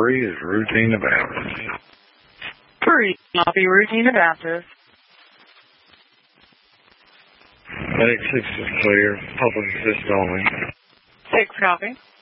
3 is routine Baptist. 3, copy routine Baptist. Medic 6 is clear. Public assist only. 6, copy.